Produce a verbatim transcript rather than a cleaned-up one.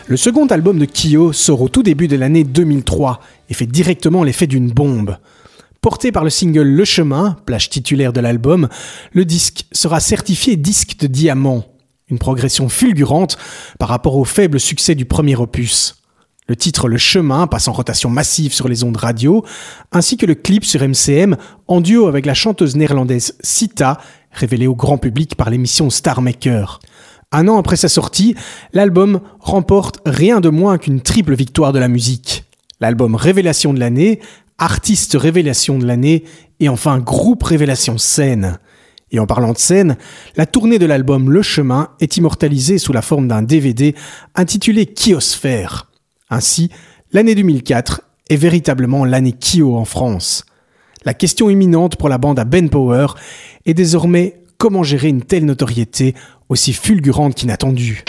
Le second album de Kyo sort au tout début de l'année deux mille trois et fait directement l'effet d'une bombe. Porté par le single Le Chemin, plage titulaire de l'album, le disque sera certifié disque de diamant, une progression fulgurante par rapport au faible succès du premier opus. Le titre Le Chemin passe en rotation massive sur les ondes radio, ainsi que le clip sur M C M en duo avec la chanteuse néerlandaise Sita, révélée au grand public par l'émission Star Maker. Un an après sa sortie, l'album remporte rien de moins qu'une triple victoire de la musique. L'album Révélation de l'année, Artiste Révélation de l'année et enfin Groupe Révélation Scène. Et en parlant de scène, la tournée de l'album Le Chemin est immortalisée sous la forme d'un D V D intitulé Kyosphère. Ainsi, l'année deux mille quatre est véritablement l'année Kyo en France. La question imminente pour la bande à Ben Power est désormais comment gérer une telle notoriété aussi fulgurante qu'inattendue.